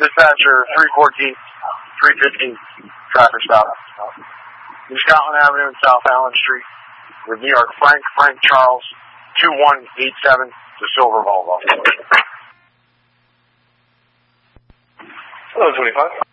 Dispatcher 314, 315, traffic stop. New Scotland Avenue and South Allen Street with New York Frank Charles, 2187, the Silver Volvo. Hello, 25.